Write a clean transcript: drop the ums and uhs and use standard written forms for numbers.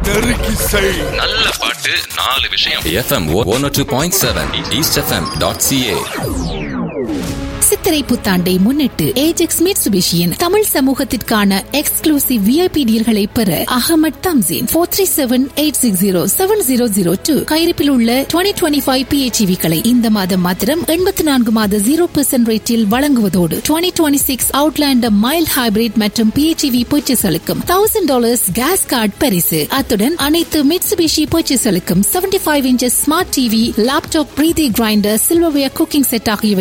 நெருக்கி செய். நல்ல பாட்டு, 4 விஷயம். FM 102.7 eastfm.ca. சித்திரை புத்தாண்டை முன்னிட்டு ஏஜெக்ஸ் மிட்சுபிஷியின் தமிழ் சமூகத்திற்கான எக்ஸ்க்ளூசிவ் VIP டீல்களை பெற அகமட் தம்சீன் 437-860-7002 கையிருப்பில் உள்ள 2025 PHEV-களை இந்த மாதம் மாத்திரம் 84 மாத 0% ரேட்டில் வழங்குவதோடு 2026 அவுட்லாண்டர் மைல்ட் ஹைபிரிட் மற்றும் PHEV பர்ச்சேஸ்களுக்கும் $1,000 கேஸ் கார்டு பரிசு. அத்துடன் அனைத்து Mitsubishi பர்ச்சேஸ்களுக்கும் 75 inches smart TV, laptop, பிரீதி கிரைண்டர், சில்வர்வேர் குக்கிங் செட் ஆகியவை